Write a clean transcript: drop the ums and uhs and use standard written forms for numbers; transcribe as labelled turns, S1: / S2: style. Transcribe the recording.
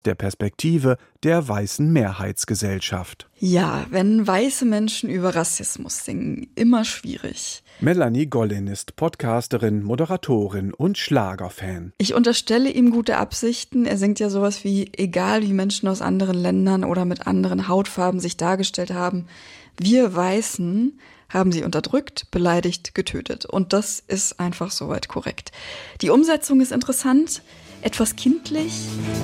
S1: der Perspektive der weißen Mehrheitsgesellschaft.
S2: Ja, wenn weiße Menschen über Rassismus singen, immer schwierig.
S1: Melanie Gollin ist Podcasterin, Moderatorin und Schlagerfan.
S2: Ich unterstelle ihm gute Absichten. Er singt ja sowas wie, egal wie Menschen aus anderen Ländern oder mit anderen Hautfarben sich dargestellt haben, wir Weißen haben sie unterdrückt, beleidigt, getötet. Und das ist einfach soweit korrekt. Die Umsetzung ist interessant, etwas kindlich.